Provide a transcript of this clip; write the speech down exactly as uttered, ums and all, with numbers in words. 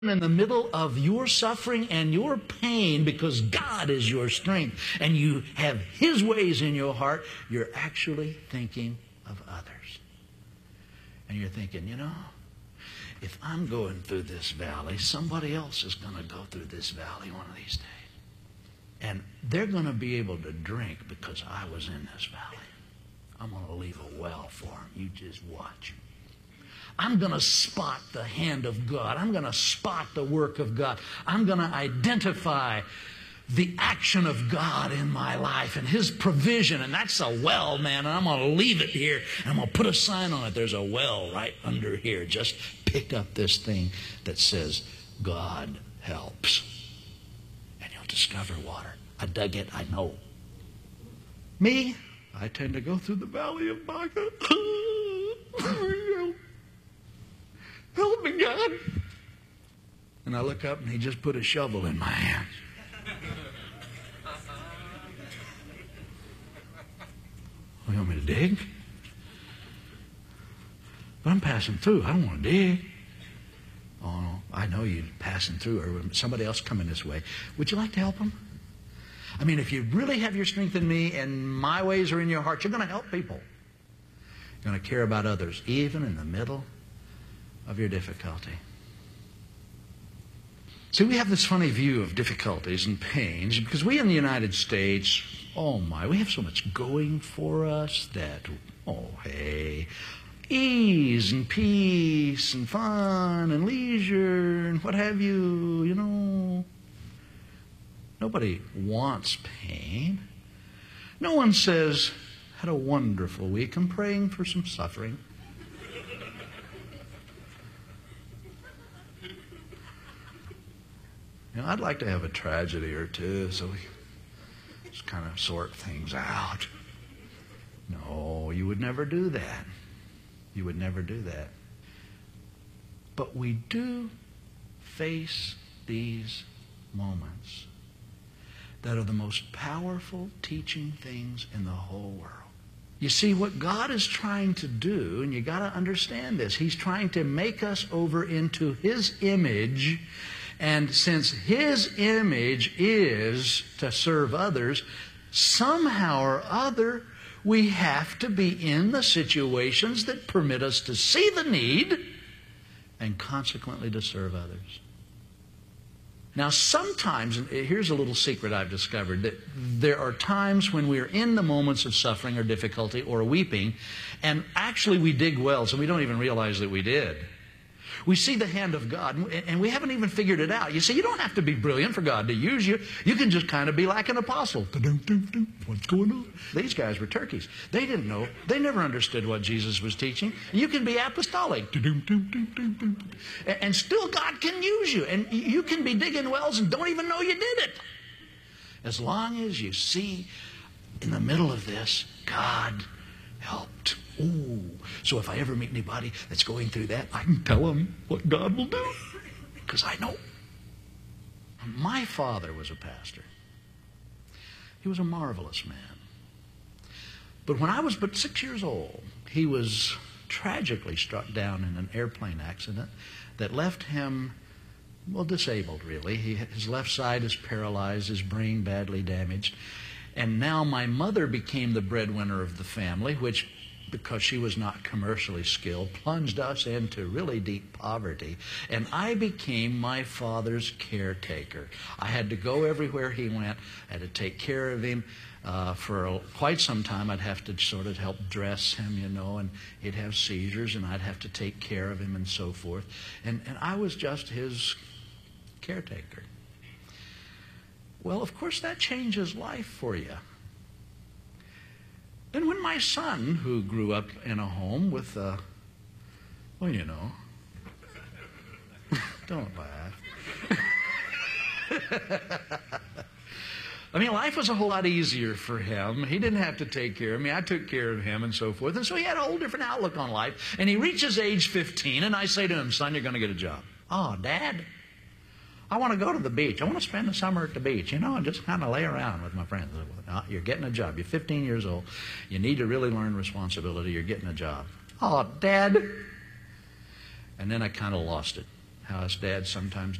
in the middle of your suffering and your pain, because God is your strength and you have His ways in your heart, you're actually thinking of others. And you're thinking, you know, if I'm going through this valley, somebody else is going to go through this valley one of these days. And they're going to be able to drink because I was in this valley. I'm going to leave a well for them. You just watch. I'm going to spot the hand of God. I'm going to spot the work of God. I'm going to identify the action of God in my life and His provision. And that's a well, man. And I'm going to leave it here. And I'm going to put a sign on it. There's a well right under here. Just pick up this thing that says, God helps. And you'll discover water. I dug it. I know. Me, I tend to go through the valley of Baca. Help me, God. And I look up and He just put a shovel in my hands. You want me to dig? But I'm passing through. I don't want to dig. Oh, no. I know you're passing through, or somebody else coming this way. Would you like to help them? I mean, if you really have your strength in me and my ways are in your heart, you're going to help people. You're going to care about others, even in the middle of your difficulty. See, we have this funny view of difficulties and pains because we in the United States, oh my, we have so much going for us that, oh hey, ease and peace and fun and leisure and what have you, you know. Nobody wants pain. No one says, had a wonderful week. I'm praying for some suffering. You know, I'd like to have a tragedy or two so we just kind of sort things out. No, you would never do that. You would never do that. But we do face these moments that are the most powerful teaching things in the whole world. You see, what God is trying to do, and you got to understand this, He's trying to make us over into His image. And since His image is to serve others, somehow or other, we have to be in the situations that permit us to see the need and consequently to serve others. Now, sometimes, and here's a little secret I've discovered, that there are times when we're in the moments of suffering or difficulty or weeping, and actually we dig wells and we don't even realize that we did. We see the hand of God, and we haven't even figured it out. You see, you don't have to be brilliant for God to use you. You can just kind of be like an apostle. What's going on? These guys were turkeys. They didn't know. They never understood what Jesus was teaching. You can be apostolic. And still God can use you. And you can be digging wells and don't even know you did it. As long as you see in the middle of this, God helped. Ooh. So if I ever meet anybody that's going through that, I can tell them what God will do. Because I know. My father was a pastor. He was a marvelous man. But when I was but six years old, he was tragically struck down in an airplane accident that left him, well, disabled really. He, his left side is paralyzed, his brain badly damaged. And now my mother became the breadwinner of the family, which, because she was not commercially skilled, plunged us into really deep poverty. And I became my father's caretaker. I had to go everywhere he went. I had to take care of him. Uh, for a, quite some time, I'd have to sort of help dress him, you know, and he'd have seizures, and I'd have to take care of him and so forth. And, and I was just his caretaker. Well, of course, that changes life for you. And when my son, who grew up in a home with, uh, well, you know, don't laugh. I mean, life was a whole lot easier for him. He didn't have to take care of me. I took care of him and so forth. And so he had a whole different outlook on life. And he reaches age fifteen, and I say to him, son, you're going to get a job. Oh, Dad, I want to go to the beach. I want to spend the summer at the beach, you know, and just kind of lay around with my friends. No, you're getting a job. You're fifteen years old. You need to really learn responsibility. You're getting a job. Oh, Dad. And then I kind of lost it. how us dads sometimes